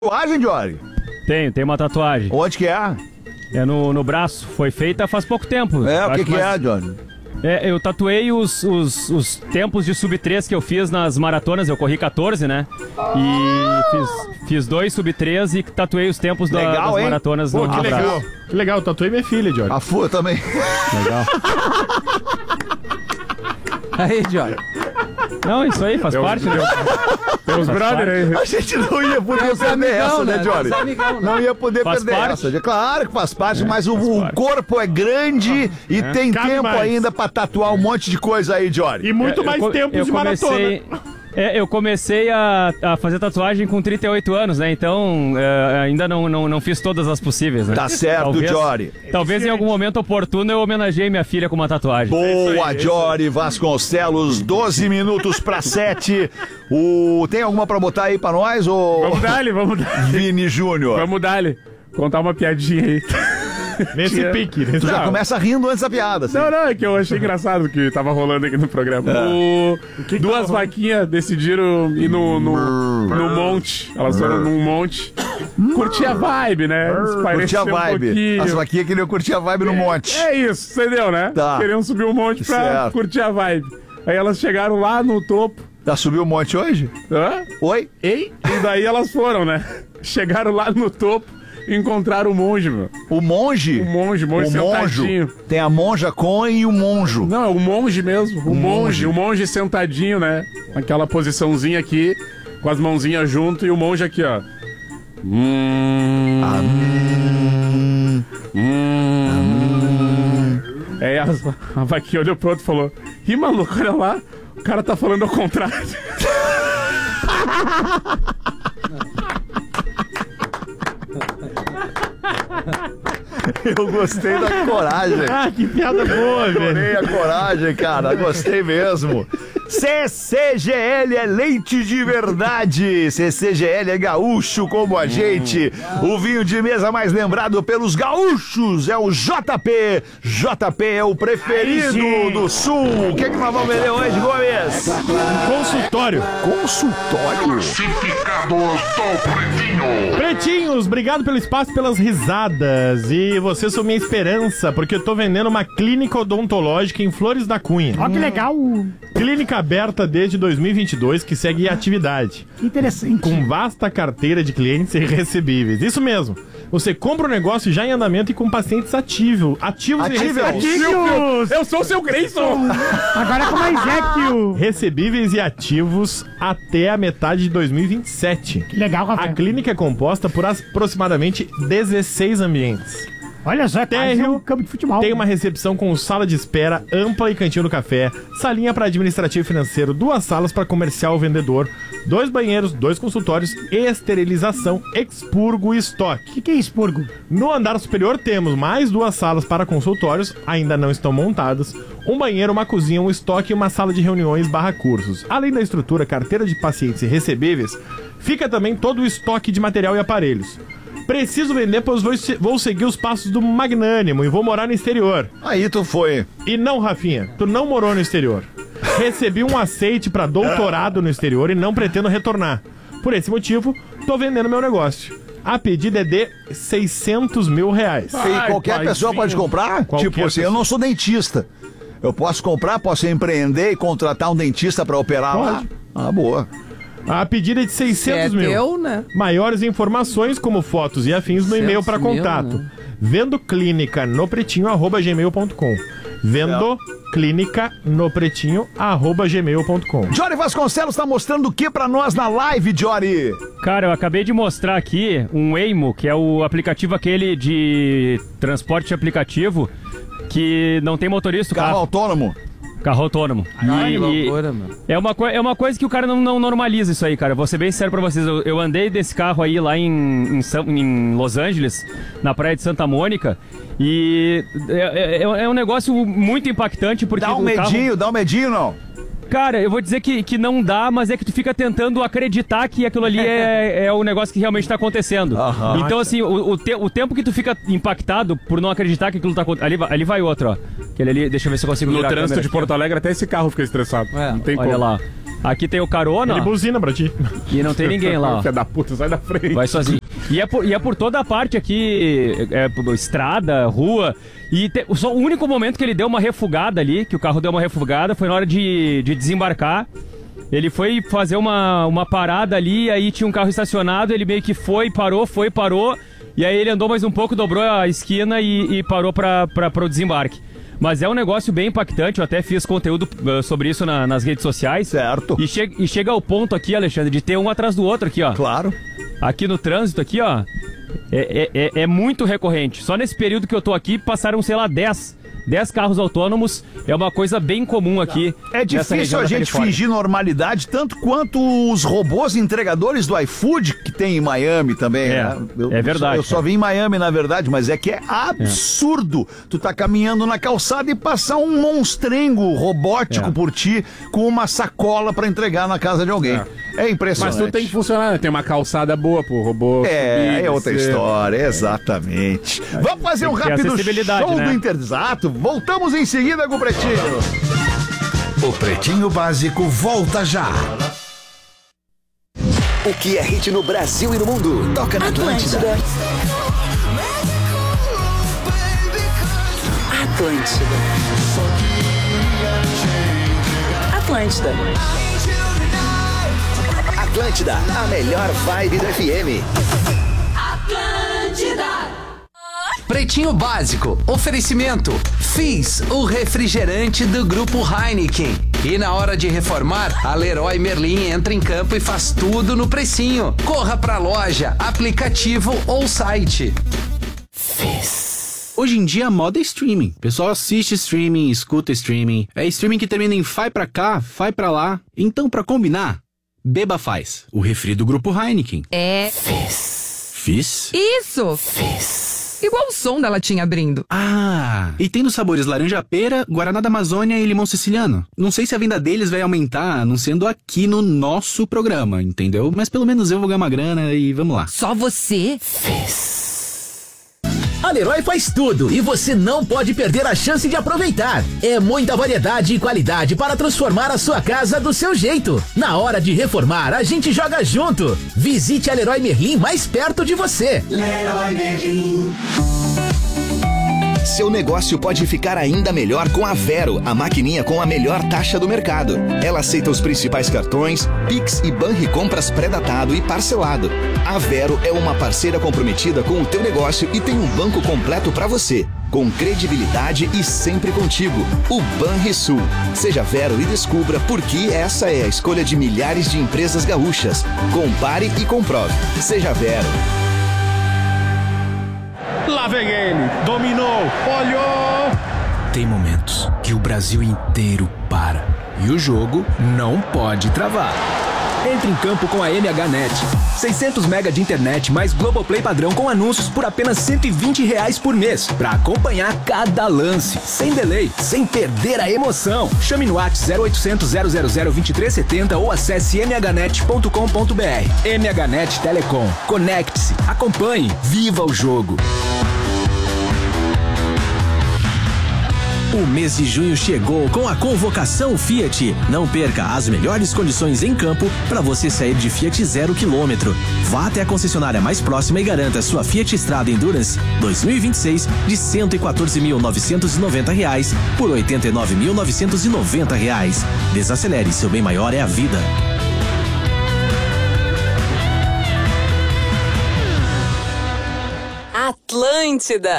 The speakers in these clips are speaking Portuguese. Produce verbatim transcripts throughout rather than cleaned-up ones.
Tatuagem, Jory? Tenho, tenho uma tatuagem. Onde que é? É no, no braço. Foi feita faz pouco tempo. É, o que Acho que mais- é, Jory? É, eu tatuei os, os, os tempos de sub três que eu fiz nas maratonas. Eu corri quatorze, né? E fiz, fiz dois sub três e tatuei os tempos da- Legal, das hein? maratonas Pô, no que no braço. legal. Que legal, tatuei minha filha, Johnny. A Fu também. Legal. Aí, Johnny. Não, isso aí faz parte, né? Tem uns brother aí. A gente não ia poder É os perder amigão, essa, né, né? Jory? É os amigão, né? Não ia poder Faz perder parte. essa. Claro que faz parte, mas o, o parte. corpo é grande e tem Cabe tempo mais. ainda pra tatuar um monte de coisa aí, Jory. E muito É, eu mais co- tempo eu de comecei, maratona. É, eu comecei a, a fazer tatuagem com trinta e oito anos, né? Então, é, ainda não, não, não fiz todas as possíveis, né? Tá certo, Talvez- Jory. Talvez em algum momento oportuno eu homenageei minha filha com uma tatuagem. Boa, Jory Vasconcelos, doze minutos pra sete. O... Tem alguma pra botar aí pra nós, ô Vamos dar-lhe, vamos dar-lhe. Vini Júnior? Vamos dar-lhe. Contar uma piadinha aí. Nesse Tinha- pique. Nesse... Tu já Não. começa rindo antes da piada, assim. Não, não, é que eu achei engraçado o que tava rolando aqui no programa. O... que Duas tava vaquinhas decidiram ir no, no, no monte. Elas foram num monte. Curtir a vibe, né? Curtir a Espairecer um vibe. pouquinho. As vaquinhas queriam curtir a vibe no monte. É isso, entendeu, né? Tá. Queriam subir um monte pra Certo. curtir a vibe. Aí elas chegaram lá no topo. Já subiu o monte hoje? Hã? Oi? Ei? E daí elas foram, né? Chegaram lá no topo e encontraram o monge, meu. O monge? O monge, o monge o monjo. sentadinho. Tem a monja com e o monjo. Não, é o monge mesmo. O monge, monge. o monge sentadinho, né? Naquela posiçãozinha aqui, com as mãozinhas junto, e o monge aqui, ó. Hum. Ah, hum, Hum. Aí a, a vaquinha olhou pro outro e falou: Ih, maluco, olha lá, o cara tá falando ao contrário. eu gostei da coragem. Ah, que piada boa, velho. Adorei a coragem, cara. Gostei mesmo. C C G L é leite de verdade. C C G L é gaúcho como a gente. O vinho de mesa mais lembrado pelos gaúchos é o J P. J P é o preferido do Sul. O que, que nós vamos vender hoje, Gomes? Consultório. Consultório. Classificados do Pretinho. Pretinhos, obrigado pelo espaço, pelas risadas. E vocês são minha esperança, porque eu tô vendendo uma clínica odontológica em Flores da Cunha. Ó, que legal. Clínica aberta desde dois mil e vinte e dois, que segue em atividade, Que interessante. com vasta carteira de clientes irrecebíveis. Isso mesmo. Você compra o negócio já em andamento e com pacientes ativo, ativos Ativos. e recebíveis. Ativos. Eu sou o seu Grayson! Agora com mais Equio. Recebíveis e ativos até a metade de dois mil e vinte e sete. Que legal, A Rafael. clínica é composta por aproximadamente dezesseis ambientes. Olha só, é quase Térreo um campo de futebol. Tem uma recepção com sala de espera ampla e cantinho do café, salinha para administrativo e financeiro, duas salas para comercial e vendedor, dois banheiros, dois consultórios, esterilização, expurgo e estoque. O que, que é expurgo? No andar superior temos mais duas salas para consultórios, ainda não estão montadas, um banheiro, uma cozinha, um estoque e uma sala de reuniões barra cursos. Além da estrutura, carteira de pacientes e recebíveis, fica também todo o estoque de material e aparelhos. Preciso vender, pois vou, se- vou seguir os passos do magnânimo e vou morar no exterior. Aí tu foi. E não, Rafinha, tu não morou no exterior. Recebi um aceite pra doutorado no exterior e não pretendo retornar. Por esse motivo, tô vendendo meu negócio. A pedida é de seiscentos mil reais. E qualquer paizinho. pessoa pode comprar? Qualquer tipo assim, eu pessoa. não sou dentista. Eu posso comprar, posso empreender e contratar um dentista pra operar Pode. lá? Ah, boa. A pedida é de seiscentos É mil. teu, né? Maiores informações, como fotos e afins, no e-mail para seiscentos mil, contato. né? Vendo clínica no pretinho, arroba gmail ponto com. Vendo clínica no pretinho, arroba gmail ponto com. Jory Vasconcelos tá mostrando o que pra nós na live, Jory? Cara, eu acabei de mostrar aqui um Waymo, que é o aplicativo aquele de transporte aplicativo que não tem motorista o Carro carro. autônomo. Carro autônomo. Ai, E- que e- loucura, meu. É uma, coi- é uma coisa que o cara não, não normaliza isso aí, cara. Vou ser bem sério pra vocês. Eu, eu andei desse carro aí lá em, em, São- em Los Angeles, na praia de Santa Mônica, e é, é- é um negócio muito impactante porque Dá um o carro... medinho, dá um medinho, não? Cara, eu vou dizer que, que não dá, mas é que tu fica tentando acreditar que aquilo ali é, é o negócio que realmente tá acontecendo. Aham. Então, assim, o, o, te- o tempo que tu fica impactado por não acreditar que aquilo tá acontecendo... Ali, vai- ali vai outro, ó. Aquele ali, deixa eu ver se eu consigo No virar a trânsito câmera de aqui, ó. Porto Alegre, até esse carro fica estressado. É, Não tem Olha como. lá. Aqui tem o carona, Ele ó, buzina pra ti. e não tem ninguém lá, ó. Filha da puta, sai da frente. Vai sozinho. E é por, e é por toda a parte aqui, é, é, estrada, rua. E te, só o único momento que ele deu uma refugada ali, que o carro deu uma refugada, foi na hora de, de desembarcar. Ele foi fazer uma, uma parada ali, aí tinha um carro estacionado, ele meio que foi, parou, foi, parou. E aí ele andou mais um pouco, dobrou a esquina e, e parou para o desembarque. Mas é um negócio bem impactante, eu até fiz conteúdo uh, sobre isso na, nas redes sociais. Certo. E, che e chega ao ponto aqui, Alexandre, de ter um atrás do outro aqui, ó. Claro. Aqui no trânsito, aqui, ó, é, é, é muito recorrente. Só nesse período que eu tô aqui, passaram, sei lá, dez carros autônomos. É uma coisa bem comum aqui. É difícil a gente fingir normalidade, tanto quanto os robôs entregadores do iFood que tem em Miami também, É, né? Eu, é verdade, Eu só, eu só vim em Miami, na verdade, mas é que é absurdo tu tá caminhando na calçada e passar um monstrengo robótico É. por ti com uma sacola pra entregar na casa de alguém. É, Mas impressionante. tudo tem que funcionar, né? Tem uma calçada boa pro robô. É, subir, é outra descer. história, exatamente. Vamos fazer um Tem que ter rápido acessibilidade, show né? do Interzato. Voltamos em seguida com o Pretinho. O Pretinho Básico volta já. O que é hit no Brasil e no mundo? Toca na Atlântida. Atlântida. Atlântida. Atlântida, a melhor vibe do F M. Pretinho Básico, oferecimento Fizz, o refrigerante do Grupo Heineken. E na hora de reformar, a Leroy Merlin entra em campo e faz tudo no precinho. Corra pra loja, aplicativo ou site. Hoje em dia a moda é streaming. O pessoal assiste streaming, escuta streaming. É streaming que termina em vai pra cá, vai pra lá. Então, pra combinar, beba Faz, o refri do Grupo Heineken. É. Fizz? Isso! Igual o som da latinha abrindo. Ah, e tem nos sabores laranja-pera, Guaraná da Amazônia e limão siciliano. Não sei se a venda deles vai aumentar anunciando aqui no nosso programa, entendeu? Mas pelo menos eu vou ganhar uma grana e vamos lá. Só você? A Leroy faz tudo e você não pode perder a chance de aproveitar. É muita variedade e qualidade para transformar a sua casa do seu jeito. Na hora de reformar, a gente joga junto. Visite a Leroy Merlin mais perto de você. Leroy Merlin. Seu negócio pode ficar ainda melhor com a Vero, a maquininha com a melhor taxa do mercado. Ela aceita os principais cartões, Pix e Banricompras pré-datado e parcelado. A Vero é uma parceira comprometida com o teu negócio e tem um banco completo para você, com credibilidade e sempre contigo. O Banrisul. Seja Vero e descubra por que essa é a escolha de milhares de empresas gaúchas. Compare e comprove. Seja Vero. Lá vem ele, dominou, olhou. Tem momentos que o Brasil inteiro para e o jogo não pode travar. Entre em campo com a M H Net. seiscentos mega de internet mais Globoplay padrão com anúncios por apenas cento e vinte reais por mês. Pra acompanhar cada lance, sem delay, sem perder a emoção. Chame no WhatsApp zero oitocentos, zero zero zero, vinte e três setenta ou acesse m h net ponto com ponto b r. M H Net Telecom. Conecte-se, acompanhe, viva o jogo. O mês de junho chegou com a convocação Fiat. Não perca as melhores condições em campo para você sair de Fiat zero quilômetro. Vá até a concessionária mais próxima e garanta sua Fiat Strada Endurance dois mil e vinte e seis de cento e quatorze mil novecentos e noventa reais por oitenta e nove mil novecentos e noventa reais. Desacelere, seu bem maior é a vida. Atlântida.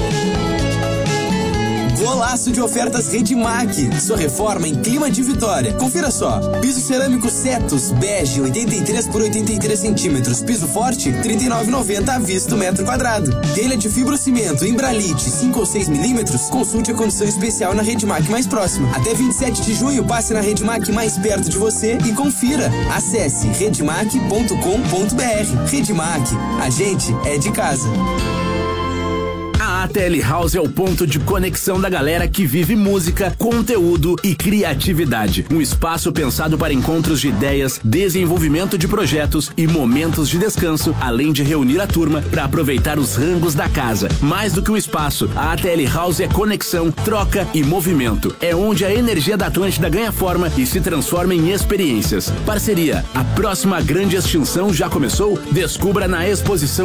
Golaço de ofertas Redmac. Sua reforma em clima de Vitória. Confira só. Piso cerâmico Cetus, bege, oitenta e três por oitenta e três centímetros. Piso forte, trinta e nove reais e noventa centavos à vista o metro quadrado. Telha de fibrocimento Embralite, cinco ou seis milímetros. Consulte a condição especial na Redmac mais próxima. Até vinte e sete de junho, passe na Redmac mais perto de você e confira. Acesse redmac ponto com ponto b r. Redmac, a gente é de casa. A A T L House é o ponto de conexão da galera que vive música, conteúdo e criatividade. Um espaço pensado para encontros de ideias, desenvolvimento de projetos e momentos de descanso, além de reunir a turma para aproveitar os rangos da casa. Mais do que um espaço, a A T L House é conexão, troca e movimento. É onde a energia da Atlântida ganha forma e se transforma em experiências. Parceria, a próxima grande extinção já começou? Descubra na exposição